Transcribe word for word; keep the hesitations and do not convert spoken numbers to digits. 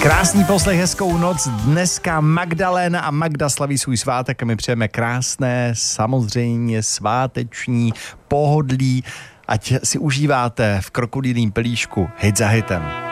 Krásný poslech, hezkou noc. Dneska Magdalena a Magda slaví svůj svátek a my přejeme krásné, samozřejmě sváteční pohodlí, ať si užíváte v krokodýlím pelíšku hit za hitem.